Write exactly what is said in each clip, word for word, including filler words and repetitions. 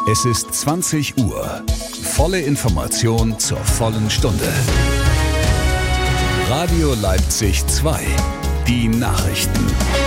Es ist zwanzig Uhr. Volle Information zur vollen Stunde. Radio Leipzig zwei. Die Nachrichten.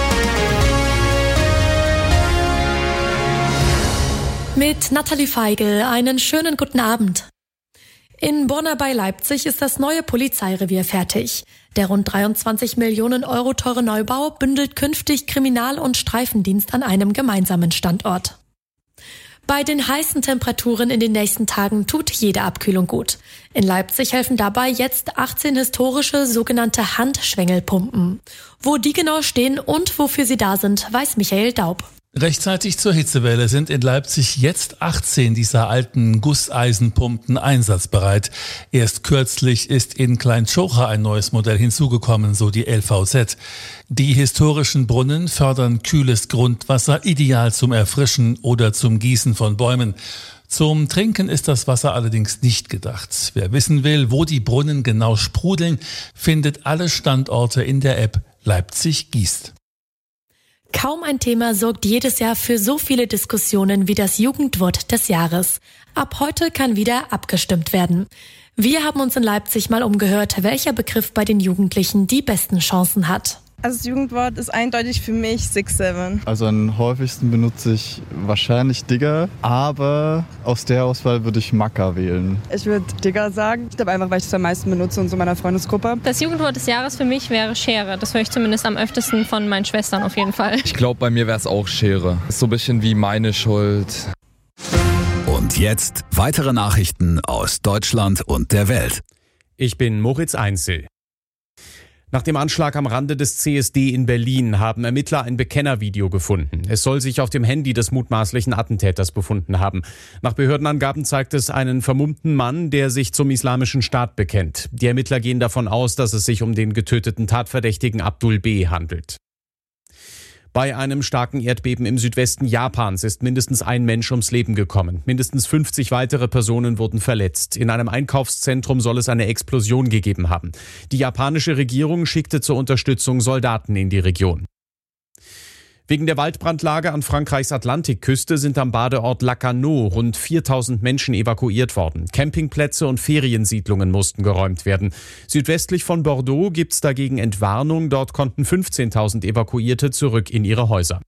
Mit Nathalie Feigl einen schönen guten Abend. In Borna bei Leipzig ist das neue Polizeirevier fertig. Der rund dreiundzwanzig Millionen Euro teure Neubau bündelt künftig Kriminal- und Streifendienst an einem gemeinsamen Standort. Bei den heißen Temperaturen in den nächsten Tagen tut jede Abkühlung gut. In Leipzig helfen dabei jetzt achtzehn historische sogenannte Handschwengelpumpen. Wo die genau stehen und wofür sie da sind, weiß Michael Daub. Rechtzeitig zur Hitzewelle sind in Leipzig jetzt achtzehn dieser alten Gusseisenpumpen einsatzbereit. Erst kürzlich ist in Klein-Tschocha ein neues Modell hinzugekommen, so die L V Z. Die historischen Brunnen fördern kühles Grundwasser, ideal zum Erfrischen oder zum Gießen von Bäumen. Zum Trinken ist das Wasser allerdings nicht gedacht. Wer wissen will, wo die Brunnen genau sprudeln, findet alle Standorte in der App Leipzig gießt. Kaum ein Thema sorgt jedes Jahr für so viele Diskussionen wie das Jugendwort des Jahres. Ab heute kann wieder abgestimmt werden. Wir haben uns in Leipzig mal umgehört, welcher Begriff bei den Jugendlichen die besten Chancen hat. Also das Jugendwort ist eindeutig für mich six seven. Also am häufigsten benutze ich wahrscheinlich Digger, aber aus der Auswahl würde ich Macker wählen. Ich würde Digger sagen, ich glaube einfach, weil ich es am meisten benutze und so meiner Freundesgruppe. Das Jugendwort des Jahres für mich wäre Schere. Das höre ich zumindest am öftesten von meinen Schwestern auf jeden Fall. Ich glaube, bei mir wäre es auch Schere. Ist so ein bisschen wie meine Schuld. Und jetzt weitere Nachrichten aus Deutschland und der Welt. Ich bin Moritz Einzel. Nach dem Anschlag am Rande des C S D in Berlin haben Ermittler ein Bekennervideo gefunden. Es soll sich auf dem Handy des mutmaßlichen Attentäters befunden haben. Nach Behördenangaben zeigt es einen vermummten Mann, der sich zum Islamischen Staat bekennt. Die Ermittler gehen davon aus, dass es sich um den getöteten Tatverdächtigen Abdul B. handelt. Bei einem starken Erdbeben im Südwesten Japans ist mindestens ein Mensch ums Leben gekommen. Mindestens fünfzig weitere Personen wurden verletzt. In einem Einkaufszentrum soll es eine Explosion gegeben haben. Die japanische Regierung schickte zur Unterstützung Soldaten in die Region. Wegen der Waldbrandlage an Frankreichs Atlantikküste sind am Badeort Lacanau rund viertausend Menschen evakuiert worden. Campingplätze und Feriensiedlungen mussten geräumt werden. Südwestlich von Bordeaux gibt's dagegen Entwarnung. Dort konnten fünfzehntausend Evakuierte zurück in ihre Häuser.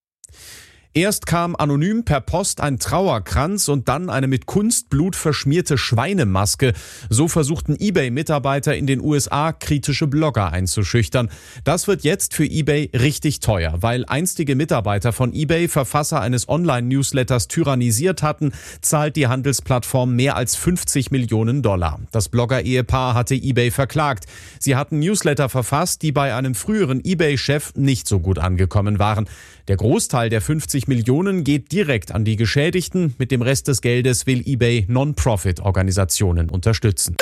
Erst kam anonym per Post ein Trauerkranz und dann eine mit Kunstblut verschmierte Schweinemaske. So versuchten eBay-Mitarbeiter in den U S A kritische Blogger einzuschüchtern. Das wird jetzt für eBay richtig teuer, weil einstige Mitarbeiter von eBay Verfasser eines Online-Newsletters tyrannisiert hatten, zahlt die Handelsplattform mehr als fünfzig Millionen Dollar. Das Blogger-Ehepaar hatte eBay verklagt. Sie hatten Newsletter verfasst, die bei einem früheren eBay-Chef nicht so gut angekommen waren. Der Großteil der fünfzig Millionen geht direkt an die Geschädigten. Mit dem Rest des Geldes will eBay Non-Profit-Organisationen unterstützen.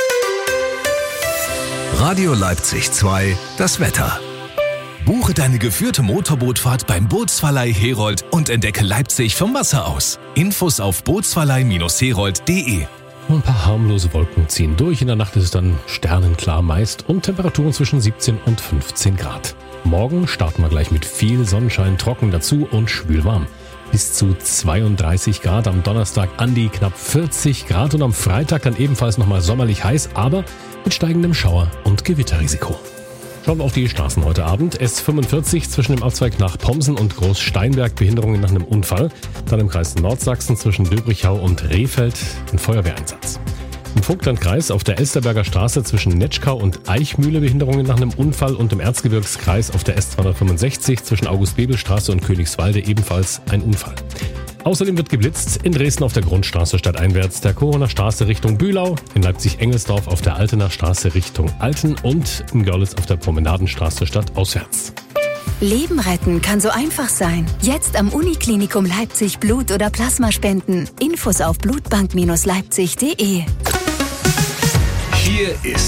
Radio Leipzig zwei, das Wetter. Buche deine geführte Motorbootfahrt beim Bootsverleih Herold und entdecke Leipzig vom Wasser aus. Infos auf bootsverleih Bindestrich herold punkt de. Ein paar harmlose Wolken ziehen durch. In der Nacht ist es dann sternenklar meist und Temperaturen zwischen siebzehn und fünfzehn Grad. Morgen starten wir gleich mit viel Sonnenschein, trocken dazu und schwülwarm. Bis zu zweiunddreißig Grad am Donnerstag, an die knapp vierzig Grad und am Freitag dann ebenfalls nochmal sommerlich heiß, aber mit steigendem Schauer- und Gewitterrisiko. Schauen wir auf die Straßen heute Abend. S fünfundvierzig zwischen dem Abzweig nach Pomsen und Großsteinberg, Behinderungen nach einem Unfall. Dann im Kreis Nordsachsen zwischen Döbrichau und Rehfeld ein Feuerwehreinsatz. Im Vogtlandkreis auf der Elsterberger Straße zwischen Netschkau und Eichmühle Behinderungen nach einem Unfall und im Erzgebirgskreis auf der S zweihundertfünfundsechzig zwischen August-Bebel-Straße und Königswalde ebenfalls ein Unfall. Außerdem wird geblitzt in Dresden auf der Grundstraße stadteinwärts, der Koroner Straße Richtung Bühlau, in Leipzig-Engelsdorf auf der Altener Straße Richtung Alten und in Görlitz auf der Promenadenstraße stadtauswärts. Leben retten kann so einfach sein. Jetzt am Uniklinikum Leipzig Blut oder Plasma spenden. Infos auf blutbank Bindestrich leipzig punkt de. Hier ist